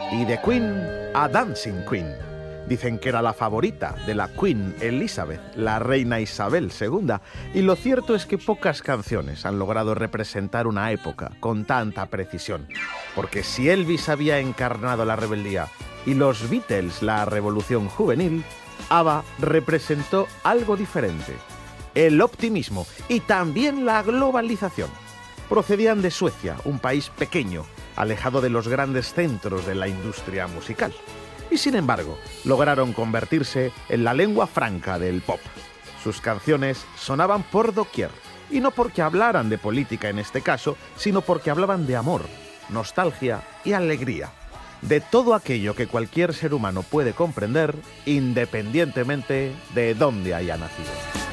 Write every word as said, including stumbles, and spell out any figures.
y de Queen a Dancing Queen. Dicen que era la favorita de la Queen Elizabeth, la reina Isabel segunda, y lo cierto es que pocas canciones han logrado representar una época con tanta precisión. Porque si Elvis había encarnado la rebeldía y los Beatles la revolución juvenil, ABBA representó algo diferente: el optimismo y también la globalización. Procedían de Suecia, un país pequeño, alejado de los grandes centros de la industria musical. Y sin embargo, lograron convertirse en la lengua franca del pop. Sus canciones sonaban por doquier, y no porque hablaran de política en este caso, sino porque hablaban de amor, nostalgia y alegría. De todo aquello que cualquier ser humano puede comprender, independientemente de dónde haya nacido.